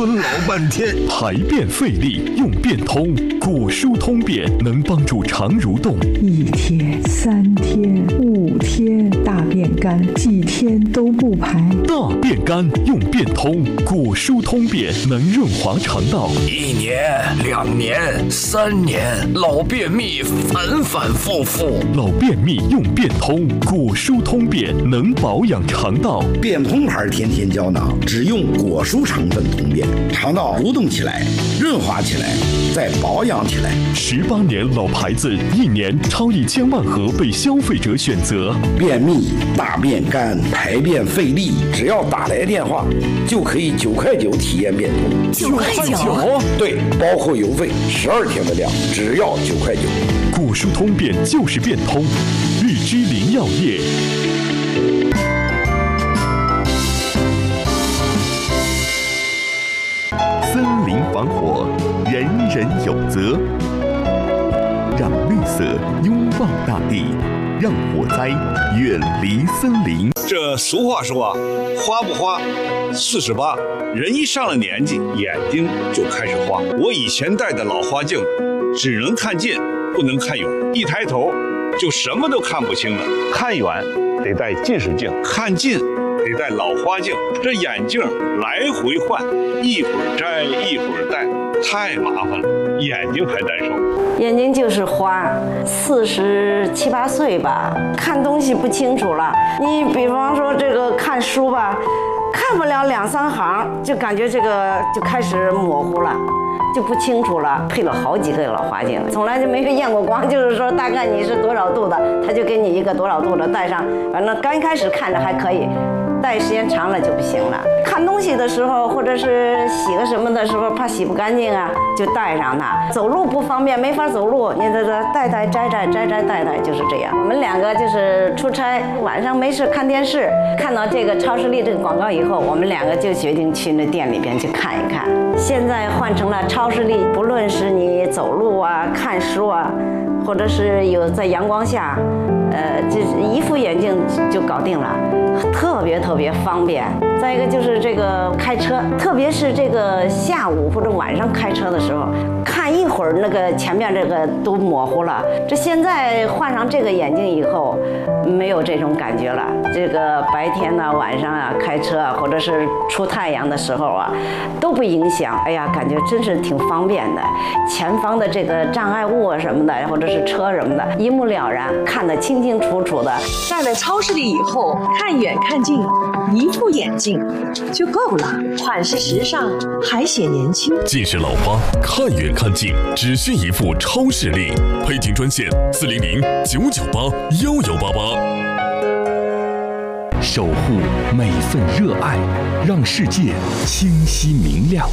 蹲老半天， 排便费力用便通，果蔬通便能帮助肠蠕动。 1天、3天、5天，大便干，几天都不排。 大便干用便通，果蔬通便能润滑肠道。 1年、2年、3年，老便秘反反复复。 老便秘用便通，果蔬通便能保养肠道。 便通牌天天胶囊，只用果蔬成分通便，肠道蠕动起来，润滑起来，再保养起来。 18年老牌子，1年超1000万盒被消费者选择。 便秘、大便干、排便费力，只要打来电话，就可以9块9体验便通。 9块9？ 对，包括邮费，12天的量，只要9块9。 果蔬通便就是便通，日之林药业。森林防火，人人有责。让绿色拥抱大地，让火灾远离森林。 这俗话说啊，花不花48，人一上了年纪，眼睛就开始花。我以前戴的老花镜，只能看近，不能看远，一抬头就什么都看不清了。看远得戴近视镜，看近得戴老花镜，这眼镜来回换，一会儿摘一会儿戴，太麻烦了，眼睛还难受。 眼睛就是花，47、8岁吧，看东西不清楚了。你比方说这个看书吧，看不了2、3行，就感觉这个就开始模糊了，就不清楚了。配了好几个老花镜，从来就没有验过光，就是说大概你是多少度的，他就给你一个多少度的戴上，反正刚开始看着还可以。戴时间长了就不行了。看东西的时候，或者是洗个什么的时候，怕洗不干净啊，就戴上它。走路不方便，没法走路，你这戴戴摘摘摘摘戴戴，就是这样。我们2个就是出差，晚上没事看电视，看到这个超视力这个广告以后，我们2个就决定去那店里边去看一看。现在换成了超视力，不论是你走路啊、看书啊，或者是有在阳光下，这一副眼镜就搞定了。特别方便。再一个就是这个开车，特别是这个下午或者晚上开车的时候，看一会儿那个前面这个都模糊了。这现在换上这个眼镜以后，没有这种感觉了。这个白天呢、晚上啊开车啊，或者是出太阳的时候啊，都不影响。哎呀，感觉真是挺方便的。前方的这个障碍物啊什么的，或者是车什么的，一目了然，看得清清楚楚的。 戴了超视力以后，看远看近，一副眼镜就够了，款式时尚，还显年轻。 近视老花，看远看近，只需一副超视力。配镜专线400-998-1188。守护每份热爱，让世界清晰明亮。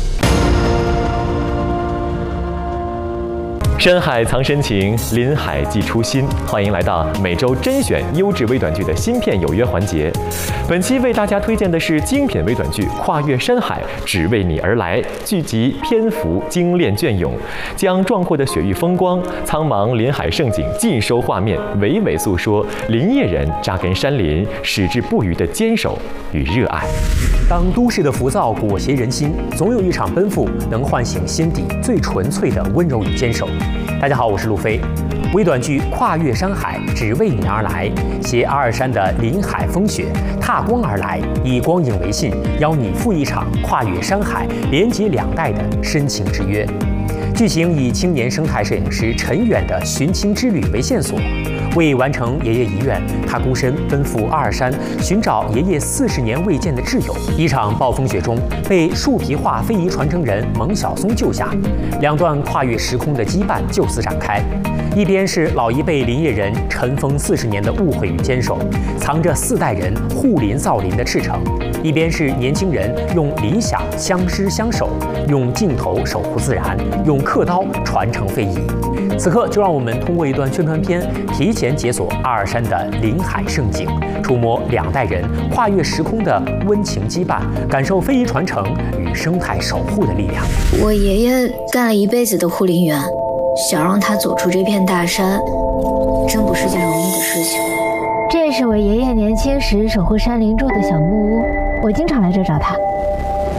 深海藏深情，临海寄初心。欢迎来到每周甄选优质微短剧的新片有约环节。本期为大家推荐的是精品微短剧《跨越山海，只为你而来》。剧集篇幅精炼隽永，将壮阔的雪域风光、苍茫临海盛景尽收画面，娓娓诉说林业人扎根山林、矢志不渝的坚守与热爱。 当都市的浮躁裹挟人心，总有一场奔赴能唤醒心底最纯粹的温柔与坚守。大家好，我是路飞。微短剧《跨越山海，只为你而来》，携阿尔山的林海风雪，踏光而来，以光影为信，邀你赴一场跨越山海、连接2代的深情之约。剧情以青年生态摄影师陈远的寻亲之旅为线索。为完成爷爷遗愿，他孤身奔赴阿尔山，寻找爷爷40年未见的挚友。一场暴风雪中，被树皮画非遗传承人蒙晓松救下，2段跨越时空的羁绊就此展开。一边是老一辈林业人尘封40年的误会与坚守，藏着4代人护林造林的赤诚；一边是年轻人用理想相师相守，用镜头守护自然，用刻刀传承非遗。此刻，就让我们通过一段宣传片，提前解锁阿尔山的林海盛景，触摸2代人跨越时空的温情羁绊，感受非遗传承与生态守护的力量。 我爷爷干了一辈子的护林员，想让他走出这片大山，真不是件容易的事情。 这是我爷爷年轻时守护山林住的小木屋，我经常来这找他。